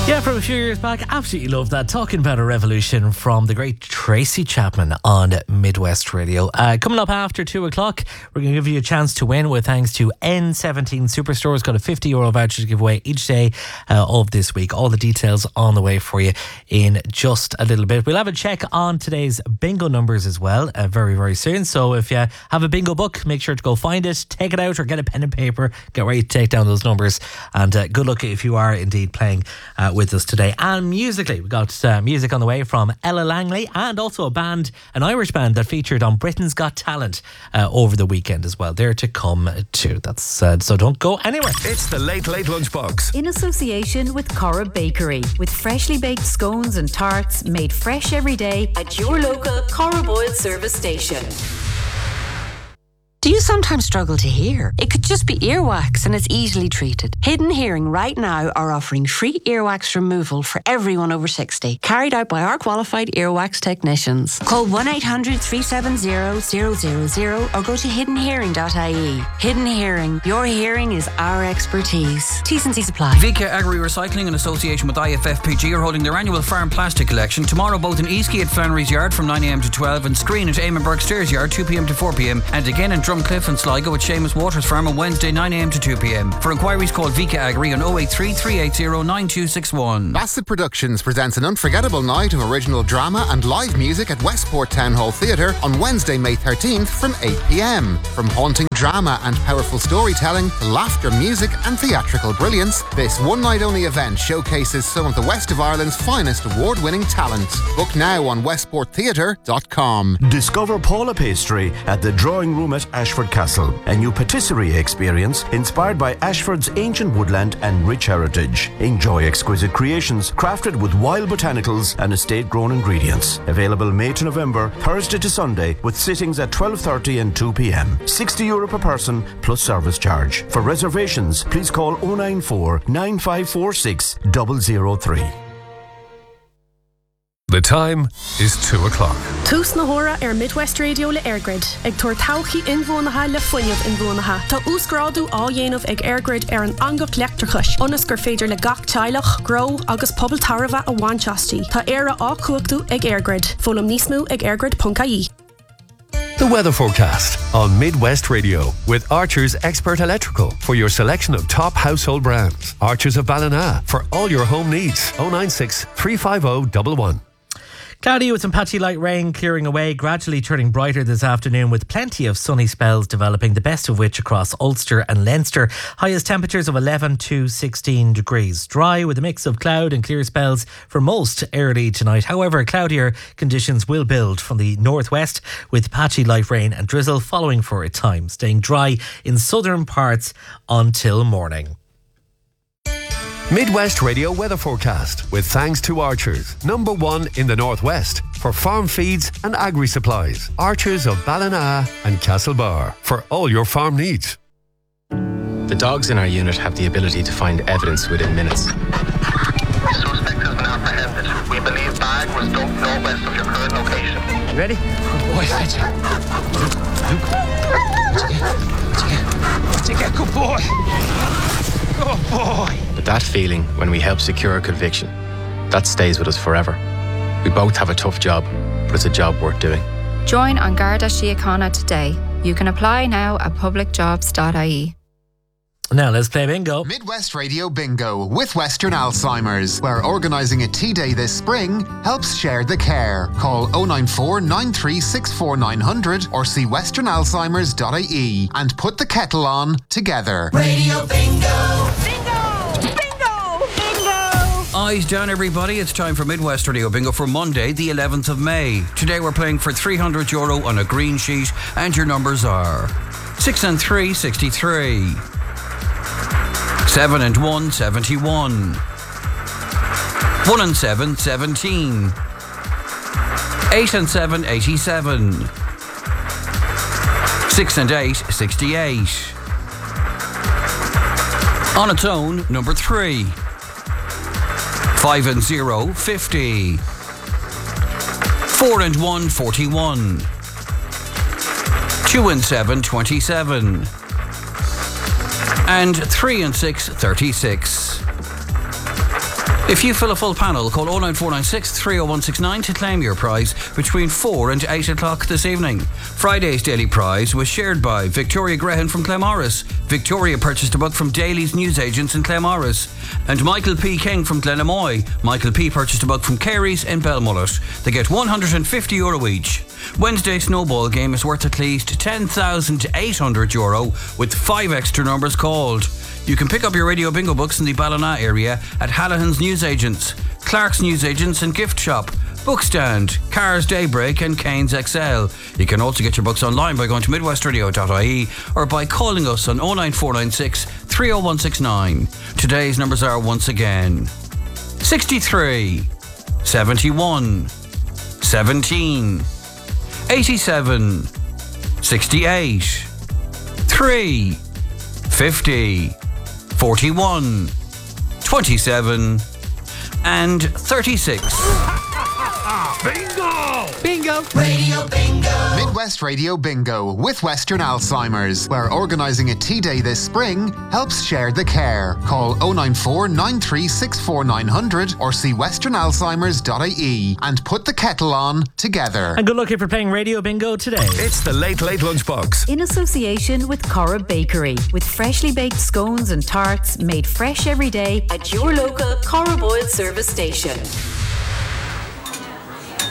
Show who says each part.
Speaker 1: Yeah, from a few years back, absolutely love that. Talking about a revolution from the great Tracy Chapman on Midwest Radio. Coming up after 2 o'clock, we're going to give you a chance to win with thanks to N17 Superstores. Got a €50 voucher to give away each day of this week. All the details on the way for you in just a little bit. We'll have a check on today's bingo numbers as well very, very soon. So if you have a bingo book, make sure to go find it, take it out or get a pen and paper. Get ready to take down those numbers. And good luck if you are indeed playing with us today. And musically, we got music on the way from Ella Langley and also an Irish band that featured on Britain's Got Talent over the weekend as well. They're to come too. That's so don't go anywhere.
Speaker 2: It's the Late Late Lunchbox
Speaker 3: in association with Cora Bakery, with freshly baked scones and tarts made fresh every day at your local Cora Boyle service station.
Speaker 4: Do you sometimes struggle to hear? It could just be earwax and it's easily treated. Hidden Hearing right now are offering free earwax removal for everyone over 60, carried out by our qualified earwax technicians. Call 1-800-370-000 or go to hiddenhearing.ie. Hidden Hearing, your hearing is our expertise. T's and C's apply.
Speaker 5: Vika Agri Recycling in association with IFFPG are holding their annual farm plastic collection tomorrow, both in Eastquay at Flannery's Yard from 9am to 12 and Screen at Eamon Burke Stairs Yard 2pm to 4pm, and again in Drumcliff and Sligo at Seamus Waters Farm on Wednesday 9am to 2pm. For inquiries, call Vika Agri on 083 380 9261.
Speaker 6: Bassett Productions presents an unforgettable night of original drama and live music at Westport Town Hall Theatre on Wednesday, May 13th from 8pm. From haunting drama and powerful storytelling to laughter, music and theatrical brilliance, this one-night-only event showcases some of the West of Ireland's finest award-winning talent. Book now on westporttheatre.com.
Speaker 7: Discover Paula Pastry at the Drawing Room at Ashford Castle, a new patisserie experience inspired by Ashford's ancient woodland and rich heritage. Enjoy exquisite creations crafted with wild botanicals and estate-grown ingredients. Available May to November, Thursday to Sunday, with sittings at 12:30 and 2pm. €60 per person plus service charge. For reservations, please call 094 9546 003.
Speaker 2: The time is 2 o'clock.
Speaker 8: Tús na hora Midwest Radio le Airgrid. Ag tuair tauchaí inmhónatha le foiinmh inmhónatha. Tá úscrádú á dhéanamh ag Airgrid an angach leachtarchais. Ionas gur féidir le gach teilech, grow agus pobal tarbha a bhainteastí. Tá éire á cuachtú ag Airgrid. Fólam níos mú ag airgrid.ie.
Speaker 2: The weather forecast on Midwest Radio with Archer's Expert Electrical for your selection of top household brands. Archer's of Ballina for all your home needs. 096 350 11.
Speaker 1: Cloudy with some patchy light rain clearing away, gradually turning brighter this afternoon with plenty of sunny spells developing, the best of which across Ulster and Leinster. Highest temperatures of 11 to 16 degrees. Dry with a mix of cloud and clear spells for most early tonight. However, cloudier conditions will build from the northwest with patchy light rain and drizzle following for a time, staying dry in southern parts until morning.
Speaker 2: Midwest Radio weather forecast with thanks to Archers, #1 in the Northwest for farm feeds and agri supplies. Archers of Ballina and Castlebar for all your farm needs.
Speaker 9: The dogs in our unit have the ability to find evidence within minutes.
Speaker 10: The suspect has been apprehended. We believe bag was dumped northwest of your current location.
Speaker 9: You ready? Good boy, fetch it. Luke. What'd you get? Good boy. Good boy. But that feeling when we help secure a conviction, that stays with us forever. We both have a tough job, but it's a job worth doing.
Speaker 11: Join An Garda Síochána today. You can apply now at publicjobs.ie.
Speaker 1: Now let's play bingo.
Speaker 6: Midwest Radio Bingo with Western Alzheimer's, where organising a tea day this spring helps share the care. Call 094 9364 900 or see westernalzheimers.ie and put the kettle on together.
Speaker 12: Radio Bingo!
Speaker 5: Eyes down, everybody. It's time for Midwest Radio Bingo for Monday, the 11th of May. Today we're playing for €300 on a green sheet, and your numbers are 6 and 3, 63. 7 and 1, 71. 1 and 7, 17. 8 and 7, 87. 6 and 8, 68. On its own, number 3. 5 and 0, 50. 4 and 1, 41. 2 and 7, 27. And 3 and 6, 36. If you fill a full panel, call 09496 30169 to claim your prize between 4 and 8 o'clock this evening. Friday's daily prize was shared by Victoria Grehan from Clamorris. Victoria purchased a book from Daly's Newsagents in Clamorris. And Michael P. King from Glenamoy. Michael P. purchased a book from Carey's in Belmullet. They get €150 each. Wednesday's snowball game is worth at least €10,800 with 5 extra numbers called. You can pick up your Radio Bingo books in the Ballina area at Hallahan's Newsagents, Clark's Newsagents and Gift Shop, Bookstand, Cars Daybreak and Cairns XL. You can also get your books online by going to midwestradio.ie or by calling us on 09496 30169. Today's numbers are once again 63, 71, 17, 87, 68, 3, 50, 41, 27 and 36.
Speaker 6: Bingo!
Speaker 1: Bingo!
Speaker 6: Radio Bingo! Midwest Radio Bingo with Western Alzheimer's, where organising a tea day this spring helps share the care. Call 094 9364 900 or see westernalzheimers.ie and put the kettle on together.
Speaker 1: And good luck if you're playing Radio Bingo today.
Speaker 2: It's the Late Late Lunchbox.
Speaker 3: In association with Cora Bakery, with freshly baked scones and tarts made fresh every day at your local Cora Boyle service station.